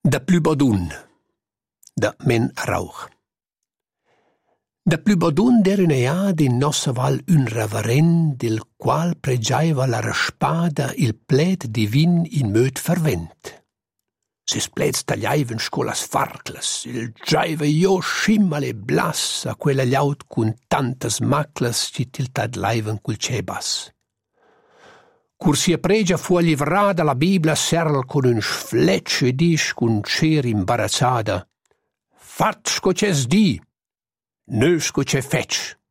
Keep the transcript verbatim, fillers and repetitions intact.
Da plü bodun, da men rauch. Da plü bodun derineiad in nossa val un reverend, del qual pregiaiva la raspada il plet divin in möd fervent. Sis plets tagliaivan sco las farclas, il giaiva io scimmale blas a quella gliaut cun tantas maclas ci tiltad laivan cul cebas. Cur sia pregia fu livrada la Biblia serl con un sfleccio e dis cun cer imbarazzada. Fat sco c'es di, nö sco c'è fec.